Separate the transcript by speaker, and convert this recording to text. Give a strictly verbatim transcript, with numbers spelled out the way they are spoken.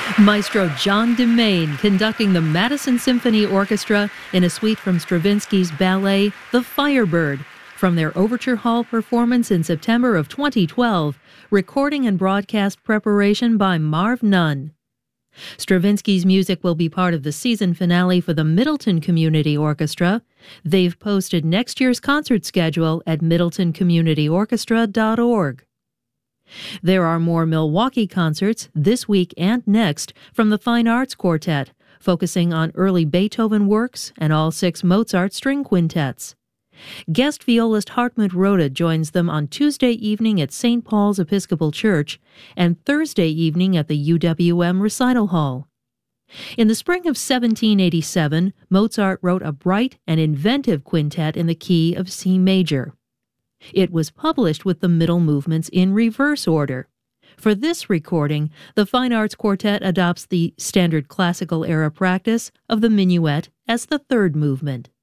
Speaker 1: Maestro John DeMaine conducting the Madison Symphony Orchestra in a suite from Stravinsky's ballet, The Firebird, from their Overture Hall performance in September of twenty twelve, recording and broadcast preparation by Marv Nunn. Stravinsky's music will be part of the season finale for the Middleton Community Orchestra. They've posted next year's concert schedule at middleton community orchestra dot org. There are more Milwaukee concerts this week and next from the Fine Arts Quartet, focusing on early Beethoven works and all six Mozart string quintets. Guest violist Hartmut Roda joins them on Tuesday evening at Saint Paul's Episcopal Church and Thursday evening at the U W M Recital Hall. In the spring of seventeen eighty-seven, Mozart wrote a bright and inventive quintet in the key of C major. It was published with the middle movements in reverse order. For this recording, the Fine Arts Quartet adopts the standard classical era practice of the minuet as the third movement.